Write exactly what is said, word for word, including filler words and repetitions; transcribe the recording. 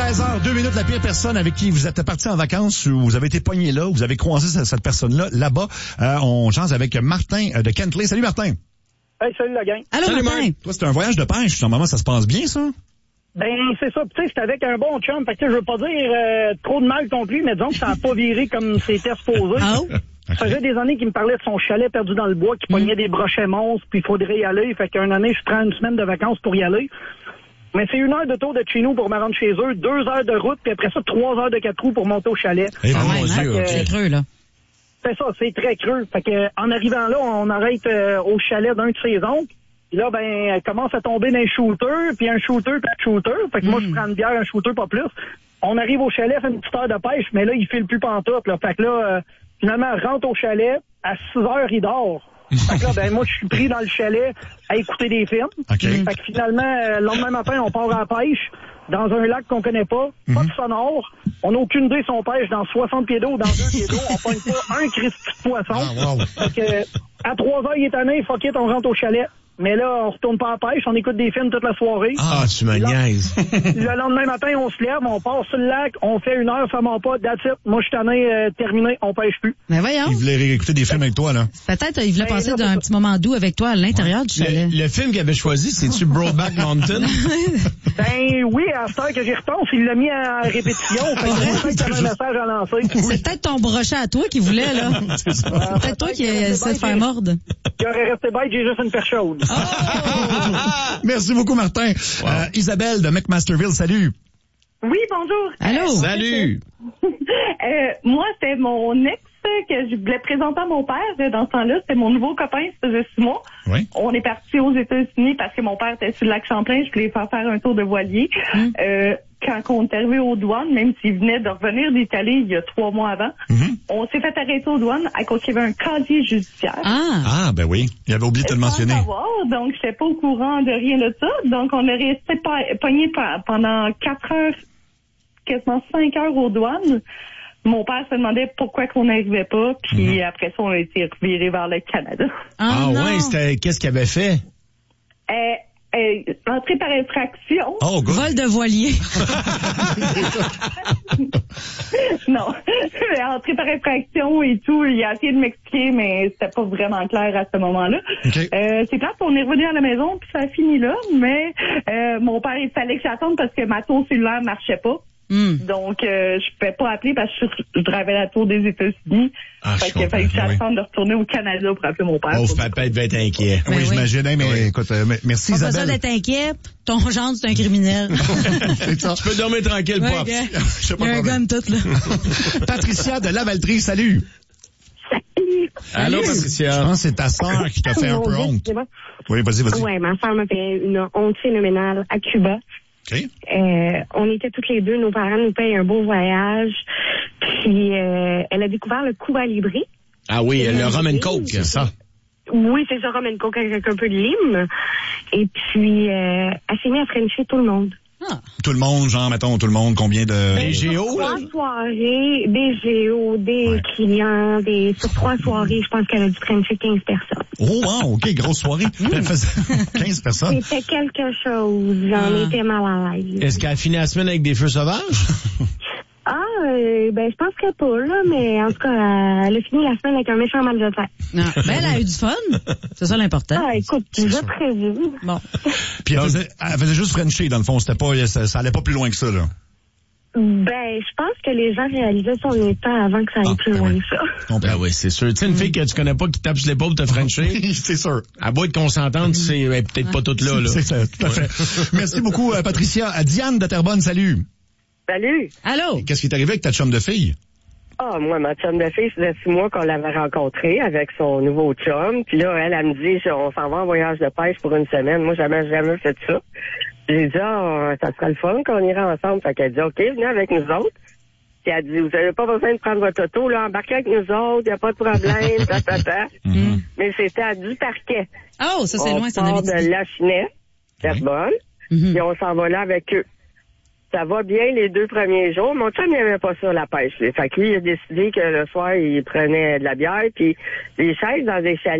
seize heures, deux minutes, la pire personne avec qui vous êtes parti en vacances ou vous avez été pogné là, ou vous avez croisé cette, cette personne-là, là-bas. Euh, on chance avec Martin de Kentley. Salut Martin. Hey, salut la gang. Allô salut, Martin. Toi, c'est un voyage de pêche. Normalement, ça se passe bien, ça? Ben, c'est ça. Tu sais, j'étais avec un bon chum. Fait que je veux pas dire euh, trop de mal non plus, mais disons que ça n'a pas viré comme c'était supposé. Oh. Ça faisait des années qu'il me parlait de son chalet perdu dans le bois, qui pognait des brochets monstres, puis il faudrait y aller. Fait qu'une année, je prends une semaine de vacances pour y aller. Mais c'est une heure de tour de chez nous pour me rendre chez eux, deux heures de route, puis après ça, trois heures de quatre roues pour monter au chalet. Eh, Ah mon ouais, Dieu, hein, ok. c'est creux, là. C'est ça, c'est très creux. Fait que en arrivant là, on arrête euh, au chalet d'un de ses oncles. Puis là, ben, elle commence à tomber dans un shooter, puis un shooter, puis un shooter. Fait que mm. moi, je prends une bière, un shooter, pas plus. On arrive au chalet, fait une petite heure de pêche, mais là, il file plus pantoute, là. Fait que là, euh, finalement, rentre au chalet, à six heures, il dort. Fait que là, ben, moi, je suis pris dans le chalet à écouter des films. Okay. Fait que finalement, euh, le lendemain matin, on part à la pêche dans un lac qu'on connaît pas, mm-hmm. pas de sonore. On n'a aucune idée si on pêche dans soixante pieds d'eau ou dans deux pieds d'eau. On pogne pas un Christ de poisson. Ah, wow. Fait que, à trois heures, il est tanné, fuck it, on rentre au chalet. Mais là, on retourne pas à la pêche, on écoute des films toute la soirée. Ah, tu me niaises. Le lendemain matin, on se lève, on part sur le lac, on fait une heure, ça m'en pas, that's it. Moi, je suis tanné, euh, terminé, on pêche plus. Mais voyons. Il voulait réécouter des films avec toi, là. Peut-être il voulait Ben, passer là, d'un c'est petit moment doux avec toi à l'intérieur du chalet. Le, le film qu'il avait choisi, c'est-tu Brokeback Mountain? Ben oui, à cette heure que j'y repense, il l'a mis en répétition. Fait que je sais qu'il y avait un message à lancer. C'est peut-être ton brochet à toi qui voulait, là. C'est ça. peut-être toi qui essaie de faire mordre. Il aurait resté bête, j'ai juste une perche chaude. Merci beaucoup, Martin. Wow. Euh, Isabelle de McMasterville, salut. Oui, bonjour. Allô. Salut. euh, moi, c'était mon ex que je voulais présenter à mon père. Dans ce temps-là, c'était mon nouveau copain, ça faisait six mois. Oui. On est parti aux États-Unis parce que mon père était sur le lac Champlain. Je voulais faire faire un tour de voilier. Mm. Euh, quand on est arrivé aux douanes, même s'il venait de revenir d'Italie il y a trois mois avant, mm-hmm. on s'est fait arrêter aux douanes à cause qu'il y avait un casier judiciaire. Ah, ah ben oui. Il avait oublié de te le mentionner. Savoir, donc, j'étais pas au courant de rien de ça. Donc, on est resté pogné pendant quatre heures, quasiment cinq heures aux douanes. Mon père se demandait pourquoi qu'on n'arrivait pas, puis mmh. après ça, on a été reviré vers le Canada. Ah, ah ouais, c'était qu'est-ce qu'il avait fait? Euh, euh, entrée par infraction. Oh, good. Vol de voilier. Non, entrée par infraction et tout. Il a essayé de m'expliquer, mais c'était pas vraiment clair à ce moment-là. Okay. Euh, c'est clair qu'on est revenu à la maison, puis ça a fini là, mais euh, mon père, il fallait que j'attende parce que ma tour cellulaire marchait pas. Mm. Donc, euh, je pouvais pas appeler parce que je, je travaillais à la tour des États-Unis. Ah, fait qu'il fallait que j'attende oui. de retourner au Canada pour appeler mon père. Oh, papa devait être inquiet. Oui, oui, j'imagine, mais oui. écoute, euh, merci pas Isabelle. Pas besoin d'être inquiet. Ton gendre, c'est un criminel. C'est ça. Tu peux dormir tranquille, ouais, pof. Il y a un gun tout, là. Patricia de Lavaltrie, salut. Salut. Allô, Patricia. Je pense que c'est ta sœur qui t'a fait un peu honte. Oui, vas-y, vas-y. Ouais, ma sœur m'a fait une honte phénoménale à Cuba. Okay. Euh, on était toutes les deux, nos parents nous payent un beau voyage. Puis euh, elle a découvert le Cuba Libre. Ah oui, le rum and coke, c'est ça. Oui, c'est ça, rum and coke avec un peu de lime. Et puis euh, elle s'est mise à frencher tout le monde. Ah. Tout le monde, genre, mettons, tout le monde, combien de... Des géos? Trois soirées, des géos, des ouais. clients, des... Sur trois soirées, je pense qu'elle a dû frencher quinze personnes. Oh, wow, OK, grosse soirée. Elle faisait quinze personnes. C'était quelque chose. J'en ah. étais mal à l'aise. Est-ce qu'elle a fini la semaine avec des feux sauvages? Ah, euh, ben, je pense que pas, là, mais en tout cas, elle a fini la semaine avec un méchant mal de tête. Non, ben, elle a eu du fun. C'est ça l'important. Ah, écoute, je prévu. Bon. Puis elle faisait, elle faisait juste Frencher, dans le fond. C'était pas, ça, ça allait pas plus loin que ça, là. Ben, je pense que les gens réalisaient son état avant que ça aille ah, plus ben loin oui. que ça. Ben oui, c'est sûr. Tu sais, une fille que tu connais pas qui tape sur l'épaule pour te Frencher. C'est sûr. À bout de consentante, c'est elle peut-être ah. pas toute là, là. C'est ça, tout à fait. Ouais. Merci beaucoup, euh, Patricia. À Diane de Terrebonne, salut. Salut. Allô. Qu'est-ce qui est arrivé avec ta chum de fille? Ah, moi, ma chum de fille, ça faisait six mois qu'on l'avait rencontrée avec son nouveau chum. Puis là, elle, elle me dit, on s'en va en voyage de pêche pour une semaine. Moi, jamais, jamais fait ça. J'ai dit, ah, ça serait le fun qu'on irait ensemble. Fait qu'elle dit, OK, venez avec nous autres. Puis elle dit, vous avez pas besoin de prendre votre auto, là, embarquez avec nous autres, y a pas de problème, ta, ta, ta. Mm-hmm. Mais c'était à du parquet. Oh, ça, c'est on loin, ça part en avait dit. de Lachenet, Terrebonne, mm-hmm. et on s'en va là avec eux. Ça va bien les deux premiers jours. Mon chum n'aimait pas ça, la pêche. Fait que lui, il a décidé que le soir, il prenait de la bière, puis des chaises dans des chalets.